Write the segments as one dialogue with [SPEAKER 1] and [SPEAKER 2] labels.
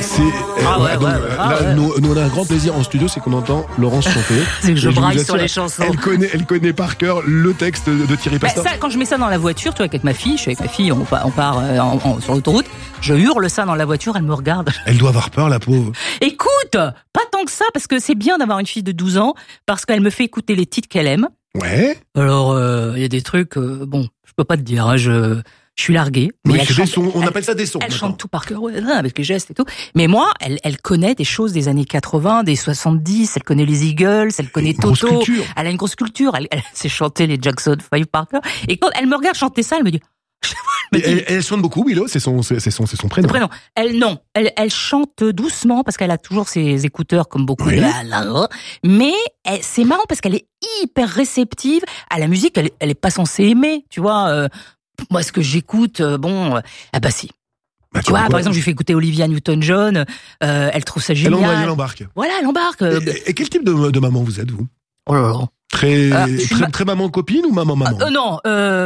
[SPEAKER 1] Nous, on a un grand plaisir en studio, c'est qu'on entend Laurence chanter.
[SPEAKER 2] C'est que je braille sur les chansons.
[SPEAKER 1] Elle connaît par cœur le texte de Thierry Pastor.
[SPEAKER 2] Ça, quand je mets ça dans la voiture, tu vois, avec ma fille, je suis avec ma fille, on part sur l'autoroute, je hurle ça dans la voiture, elle me regarde.
[SPEAKER 1] Elle doit avoir peur, la pauvre.
[SPEAKER 2] Écoute, pas tant que ça, parce que c'est bien d'avoir une fille de 12 ans, parce qu'elle me fait écouter les titres qu'elle aime.
[SPEAKER 1] Ouais.
[SPEAKER 2] Alors, il y a des trucs, je peux pas te dire, je suis larguée.
[SPEAKER 1] Mais on appelle ça des sons.
[SPEAKER 2] Elle chante tout par cœur, avec les gestes et tout. Mais moi, elle connaît des choses des années 80, des 70, elle connaît les Eagles, elle connaît Toto. Elle a une grosse culture, elle sait chanter les Jackson 5 par cœur. Et quand elle me regarde chanter ça, elle me dit...
[SPEAKER 1] Elle chante beaucoup, Willow, c'est son prénom.
[SPEAKER 2] Elle chante doucement parce qu'elle a toujours ses écouteurs comme beaucoup.
[SPEAKER 1] Oui.
[SPEAKER 2] Mais c'est marrant parce qu'elle est hyper réceptive à la musique. Elle est pas censée aimer, tu vois. Moi, ce que j'écoute, si. Tu vois, par exemple, je lui fais écouter Olivia Newton-John. Elle trouve ça génial.
[SPEAKER 1] Elle embarque.
[SPEAKER 2] Voilà, elle embarque.
[SPEAKER 1] Et quel type de maman vous êtes, vous?
[SPEAKER 2] Oh là là.
[SPEAKER 1] Très maman copine ou maman?
[SPEAKER 2] Non.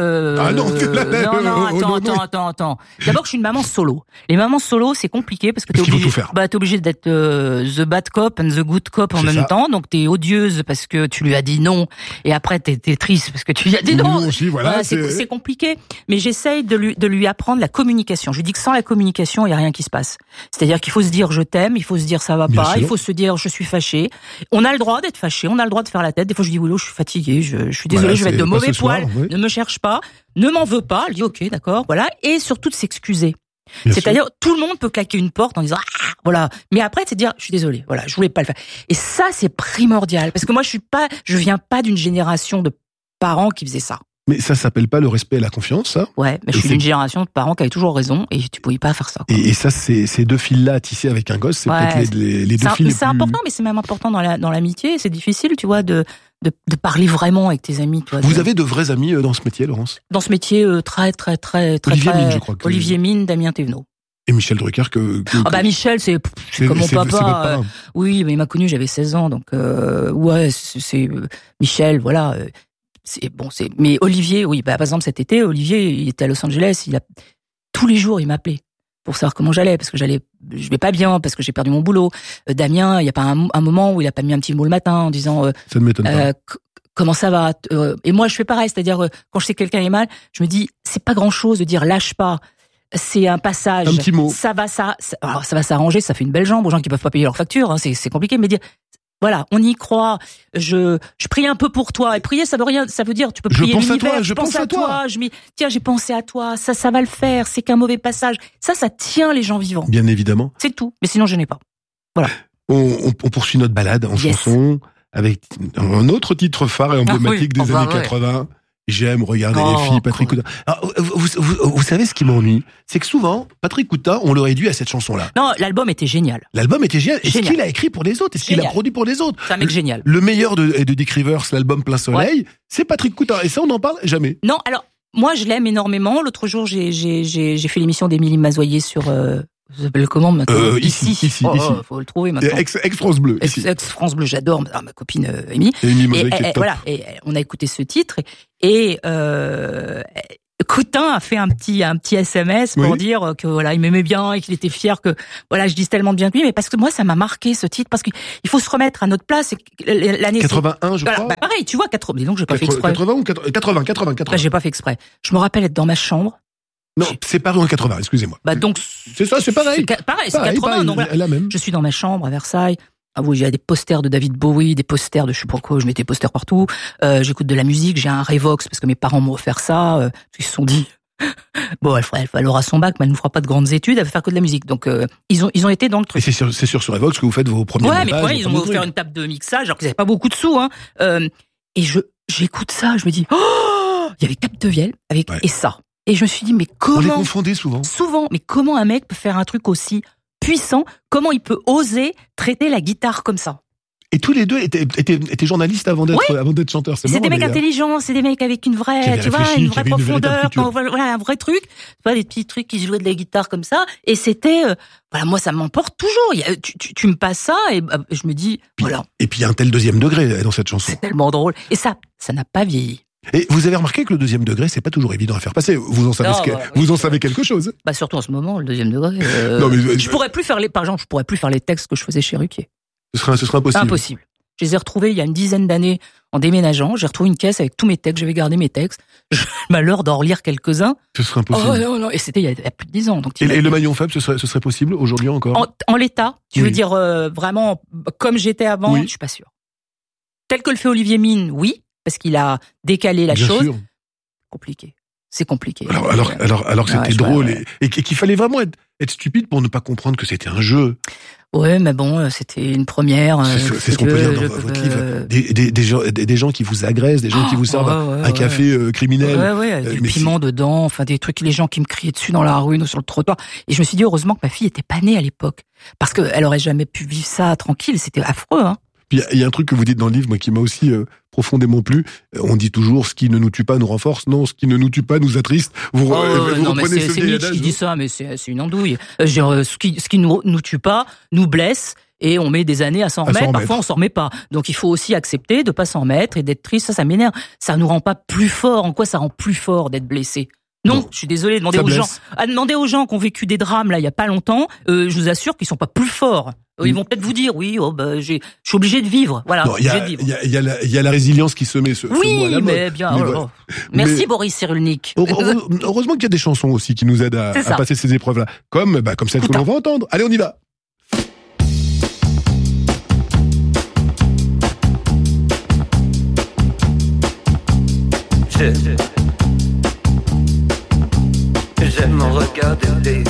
[SPEAKER 2] Attends. D'abord, je suis une maman solo. Les mamans solo, c'est compliqué parce que t'es obligé d'être the bad cop and the good cop en même temps. Donc t'es odieuse parce que tu lui as dit non, et après t'es triste parce que tu lui as dit non.
[SPEAKER 1] Aussi, voilà,
[SPEAKER 2] c'est compliqué. Mais j'essaye de lui apprendre la communication. Je lui dis que sans la communication, il y a rien qui se passe. C'est-à-dire qu'il faut se dire je t'aime, il faut se dire ça va pas, il faut se dire je suis fâché. On a le droit d'être fâché, on a le droit de faire la tête. Des fois je dis je suis fatiguée, je suis désolée, je vais être de mauvais poil, ne me cherche pas, ne m'en veux pas, elle dit ok, d'accord, voilà, et surtout de s'excuser. C'est-à-dire, tout le monde peut claquer une porte en disant voilà, mais après c'est dire je suis désolée, voilà, je voulais pas le faire. Et ça c'est primordial parce que moi je viens pas d'une génération de parents qui faisaient ça.
[SPEAKER 1] Mais ça s'appelle pas le respect et la confiance, ça?
[SPEAKER 2] Ouais, mais je suis d'une génération de parents qui avaient toujours raison et tu pouvais pas faire ça.
[SPEAKER 1] Et ça, ces deux fils-là à tisser avec un gosse, c'est peut-être les deux fils.
[SPEAKER 2] C'est important, mais c'est même important dans l'amitié. C'est difficile, tu vois, de parler vraiment avec tes amis. Tu vois,
[SPEAKER 1] vous avez de vrais amis dans ce métier, Laurence? Dans
[SPEAKER 2] ce métier, très
[SPEAKER 1] Olivier Mine, je crois.
[SPEAKER 2] Olivier Mine, Damien Thévenot.
[SPEAKER 1] Et Michel Drucker
[SPEAKER 2] Michel, c'est comme mon papa. Oui, mais il m'a connu, j'avais 16 ans, donc c'est Michel, voilà. Mais Olivier, oui, par exemple cet été, Olivier, il était à Los Angeles, tous les jours, il m'appelait pour savoir comment j'allais, parce que je vais pas bien, parce que j'ai perdu mon boulot. Damien, il y a pas un moment où il a pas mis un petit mot le matin en disant
[SPEAKER 1] ça ne m'étonne pas.
[SPEAKER 2] Comment ça va? Et moi, je fais pareil, c'est-à-dire quand je sais que quelqu'un est mal, je me dis c'est pas grand-chose de dire lâche pas. C'est un passage.
[SPEAKER 1] Un petit mot.
[SPEAKER 2] Ça va s'arranger, ça fait une belle jambe aux gens qui peuvent pas payer leurs factures, hein, c'est compliqué, mais dire voilà, on y croit. Je prie un peu pour toi. Et prier, ça veut dire tu peux prier l'univers.
[SPEAKER 1] Je pense à toi.
[SPEAKER 2] Tiens, j'ai pensé à toi. Ça va le faire. C'est qu'un mauvais passage. Ça tient les gens vivants.
[SPEAKER 1] Bien évidemment.
[SPEAKER 2] C'est tout. Mais sinon, je n'ai pas. Voilà.
[SPEAKER 1] On poursuit notre balade en chanson avec un autre titre phare et emblématique des années 80. J'aime regarder les filles, Patrick Coutin. Alors, vous savez ce qui m'ennuie, c'est que souvent, Patrick Coutin, on le réduit à cette chanson-là.
[SPEAKER 2] Non, l'album était génial.
[SPEAKER 1] Est-ce qu'il a écrit pour les autres? Est-ce qu'il a produit pour les autres?
[SPEAKER 2] C'est un mec génial.
[SPEAKER 1] Le meilleur de Dick Rivers, l'album Plein Soleil, c'est Patrick Coutin. Et ça, on n'en parle jamais.
[SPEAKER 2] Non, alors, moi, je l'aime énormément. L'autre jour, j'ai fait l'émission d'Émilie Mazoyer sur... Vous appelez comment maintenant? Ici. Faut le trouver maintenant.
[SPEAKER 1] Ex-France Bleu.
[SPEAKER 2] Ex-France Bleu, j'adore. Ma copine Émilie. Et on a écouté ce titre et Coutin a fait un petit SMS pour dire que voilà, il m'aimait bien et qu'il était fier que voilà, je dise tellement de bien de lui, mais parce que moi ça m'a marqué ce titre parce qu'il faut se remettre à notre place. L'année
[SPEAKER 1] 81, je crois.
[SPEAKER 2] Pareil, tu vois, 80. Donc j'ai pas fait exprès.
[SPEAKER 1] 80 ou 80.
[SPEAKER 2] J'ai pas fait exprès. Je me rappelle être dans ma chambre.
[SPEAKER 1] Non, c'est pas en 80, excusez-moi.
[SPEAKER 2] Donc
[SPEAKER 1] c'est ça, c'est pareil.
[SPEAKER 2] C'est 80. Donc voilà.
[SPEAKER 1] La même.
[SPEAKER 2] Je suis dans ma chambre à Versailles. Ah oui, j'ai des posters de David Bowie, des posters de je sais pas quoi, je mettais des posters partout. J'écoute de la musique, j'ai un Revox parce que mes parents m'ont offert ça. Ils se sont dit bon, elle aura son bac, mais elle ne fera pas de grandes études, elle va faire que de la musique. Donc ils ont été dans le truc.
[SPEAKER 1] Et c'est sur Revox que vous faites vos premiers montages.
[SPEAKER 2] Ouais, mais ils m'ont offert une table de mixage alors qu'ils n'avaient pas beaucoup de sous. Et j'écoute ça, je me dis il y avait Capdevielle avec et ça. Et je me suis dit, mais comment... On les
[SPEAKER 1] confondait souvent.
[SPEAKER 2] Mais comment un mec peut faire un truc aussi puissant? Comment il peut oser traiter la guitare comme ça?
[SPEAKER 1] Et tous les deux étaient journalistes avant d'être chanteurs.
[SPEAKER 2] C'est des mecs intelligents, c'est des mecs avec une vraie, une vraie profondeur, voilà, un vrai truc. Pas des petits trucs qui jouaient de la guitare comme ça. Et c'était, moi, ça m'emporte toujours. Tu me passes ça et je me dis, voilà.
[SPEAKER 1] Et puis il y a un tel deuxième degré dans cette chanson.
[SPEAKER 2] C'est tellement drôle. Et ça n'a pas vieilli.
[SPEAKER 1] Et vous avez remarqué que le deuxième degré, c'est pas toujours évident à faire passer. Vous en savez quelque chose.
[SPEAKER 2] Bah surtout en ce moment, le deuxième degré. Non, mais, je pourrais plus faire les textes que je faisais chez Ruquier.
[SPEAKER 1] Ce serait impossible.
[SPEAKER 2] C'est impossible. Je les ai retrouvés il y a une dizaine d'années en déménageant. J'ai retrouvé une caisse avec tous mes textes. J'avais gardé mes textes. Malheur d'en relire quelques-uns.
[SPEAKER 1] Ce serait impossible.
[SPEAKER 2] Oh non. Et c'était il y a plus de 10 ans. Donc,
[SPEAKER 1] et le maillon faible, ce serait possible aujourd'hui encore?
[SPEAKER 2] En l'état, tu veux dire vraiment comme j'étais avant, je suis pas sûr. Tel que le fait Olivier Mine, oui, parce qu'il a décalé la chose. Bien sûr. Compliqué. C'est compliqué.
[SPEAKER 1] Alors que c'était drôle et qu'il fallait vraiment être stupide pour ne pas comprendre que c'était un jeu.
[SPEAKER 2] Ouais, mais bon, c'était une première.
[SPEAKER 1] C'est ce qu'on peut lire dans votre livre. Des gens qui vous agressent, des gens qui vous servent un café criminel.
[SPEAKER 2] Du piment dedans, enfin des trucs, les gens qui me criaient dessus dans la rue, sur le trottoir. Et je me suis dit, heureusement que ma fille était pas née à l'époque. Parce qu'elle aurait jamais pu vivre ça tranquille, c'était affreux, hein.
[SPEAKER 1] Puis il y a un truc que vous dites dans le livre, moi, qui m'a aussi profondément plu. On dit toujours, ce qui ne nous tue pas nous renforce. Non, ce qui ne nous tue pas nous attriste. Vous reprenez ce vieil adage. C'est Nietzsche qui dit ça, mais c'est une andouille. Ce qui nous tue pas nous blesse. Et on met des années à s'en remettre. Parfois, on s'en remet pas. Donc, il faut aussi accepter de pas s'en remettre et d'être triste. Ça m'énerve. Ça nous rend pas plus fort. En quoi ça rend plus fort d'être blessé? Non, je suis désolé. Demander aux gens qui ont vécu des drames là il y a pas longtemps. Je vous assure qu'ils sont pas plus forts. Ils vont peut-être vous dire, je suis obligé de vivre. Voilà. Il y a la résilience qui se met ce mot à la mode.
[SPEAKER 2] Mais bien. Merci Boris Cyrulnik.
[SPEAKER 1] Heureusement qu'il y a des chansons aussi qui nous aident à passer ces épreuves-là, comme celle que l'on va entendre. Allez, on y va.
[SPEAKER 3] J'aime regarder